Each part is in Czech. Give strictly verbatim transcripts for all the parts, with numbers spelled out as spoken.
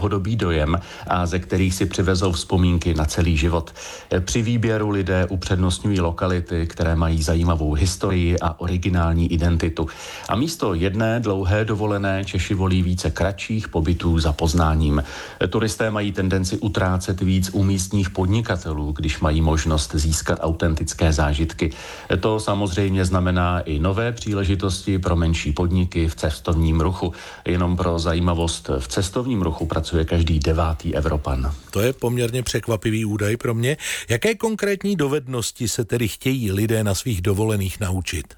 dlouhodobý dojem a ze kterých si přivezou vzpomínky na celý život. Při výběru lidé upřednostňují lokality, které mají zajímavou historii a originální identitu. A místo jedné dlouhé dovolené Češi volí více kratších pobytů za poznáním. Turisté mají tendenci utrácet víc u místních podnikatelů, když mají možnost získat autentické zážitky. To samozřejmě znamená i nové příležitosti pro menší podniky v cestovním ruchu. Jenom pro zajímavost, v cestovním ruchu pracuje každý devátý Evropan. To je poměrně překvapivý údaj pro mě. Jaké konkrétní dovednosti se tedy chtějí lidé na svých dovolených naučit?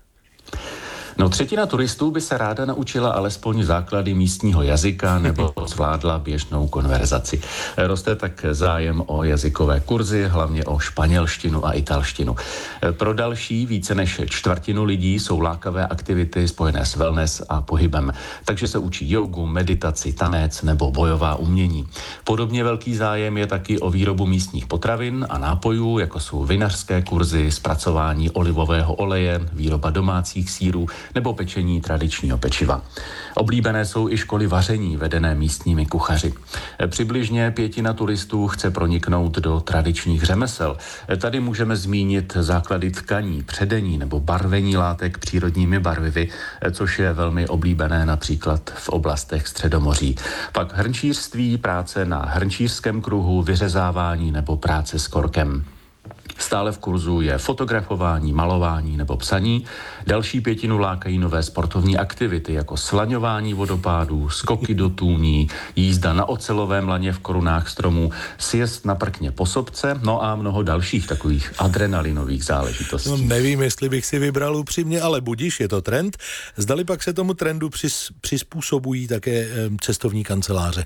No, třetina turistů by se ráda naučila alespoň základy místního jazyka nebo zvládla běžnou konverzaci. Roste tak zájem o jazykové kurzy, hlavně o španělštinu a italštinu. Pro další více než čtvrtinu lidí jsou lákavé aktivity spojené s wellness a pohybem, takže se učí jogu, meditaci, tanec nebo bojová umění. Podobně velký zájem je taky o výrobu místních potravin a nápojů, jako jsou vinařské kurzy, zpracování olivového oleje, výroba domácích sýrů nebo pečení tradičního pečiva. Oblíbené jsou i školy vaření vedené místními kuchaři. Přibližně pětina turistů chce proniknout do tradičních řemesel. Tady můžeme zmínit základy tkaní, předení nebo barvení látek přírodními barvivy, což je velmi oblíbené například v oblastech Středomoří. Pak hrnčířství, práce na hrnčířském kruhu, vyřezávání nebo práce s korkem. Stále v kurzu je fotografování, malování nebo psaní. Další pětinu lákají nové sportovní aktivity, jako slaňování vodopádů, skoky do tůní, jízda na ocelovém laně v korunách stromů, sjezd na prkně po sobce, no a mnoho dalších takových adrenalinových záležitostí. No, nevím, jestli bych si vybral upřímně, ale budiš, je to trend. Zdali pak se tomu trendu přis, přizpůsobují také cestovní kanceláře.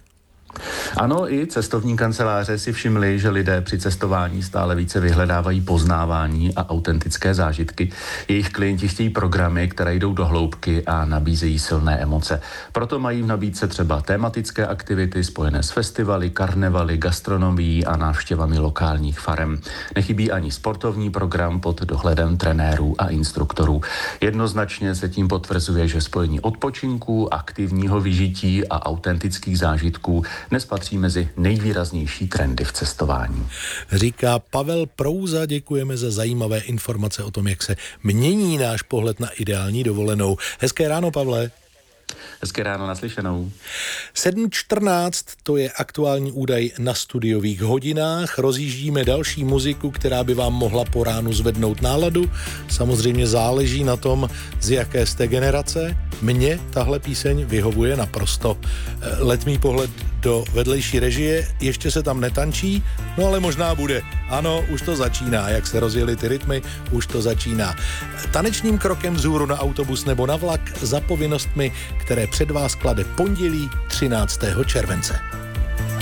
Ano, i cestovní kanceláře si všimly, že lidé při cestování stále více vyhledávají poznávání a autentické zážitky. Jejich klienti chtějí programy, které jdou do hloubky a nabízejí silné emoce. Proto mají v nabídce třeba tematické aktivity spojené s festivaly, karnevaly, gastronomií a návštěvami lokálních farem. Nechybí ani sportovní program pod dohledem trenérů a instruktorů. Jednoznačně se tím potvrzuje, že spojení odpočinku, aktivního vyžití a autentických zážitků dnes patří mezi nejvýraznější trendy v cestování. Říká Pavel Prouza, děkujeme za zajímavé informace o tom, jak se mění náš pohled na ideální dovolenou. Hezké ráno, Pavle. Hezké ráno, naslyšenou. sedm čtrnáct, to je aktuální údaj na studiových hodinách. Rozjíždíme další muziku, která by vám mohla po ránu zvednout náladu. Samozřejmě záleží na tom, z jaké jste generace. Mně tahle píseň vyhovuje naprosto. Letmý pohled do vedlejší režie, ještě se tam netančí, no ale možná bude. Ano, už to začíná, jak se rozjeli ty rytmy, už to začíná. Tanečním krokem vzhůru na autobus nebo na vlak za povinnostmi, které před vás klade pondělí třináctého července.